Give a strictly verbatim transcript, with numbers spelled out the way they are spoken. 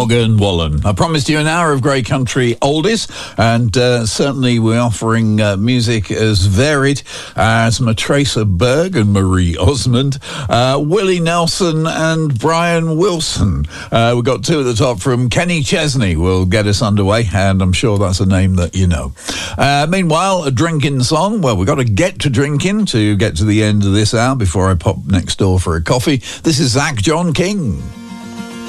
Morgan Wallen. I promised you an hour of Grey Country oldies, and uh, certainly we're offering uh, music as varied as Matraca Berg and Marie Osmond, uh, Willie Nelson and Brian Wilson. Uh, we've got two at the top from Kenny Chesney will get us underway, and I'm sure that's a name that you know. Uh, meanwhile, a drinking song. Well, we've got to get to drinking to get to the end of this hour before I pop next door for a coffee. This is Zach John King.